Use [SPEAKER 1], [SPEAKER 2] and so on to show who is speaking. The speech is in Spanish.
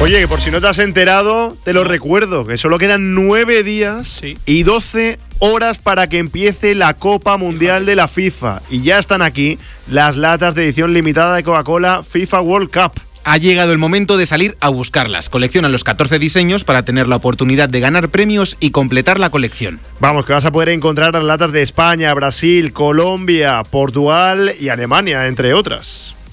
[SPEAKER 1] Oye, que por si no te has enterado, te lo recuerdo, que solo quedan 9 días y 12 horas para que empiece la Copa Mundial de la FIFA. Y ya están aquí las latas de edición limitada de Coca-Cola FIFA World Cup.
[SPEAKER 2] Ha llegado el momento de salir a buscarlas. Colecciona los 14 diseños para tener la oportunidad de ganar premios y completar la colección.
[SPEAKER 1] Vamos, que vas a poder encontrar las latas de España, Brasil, Colombia, Portugal y Alemania, entre otras.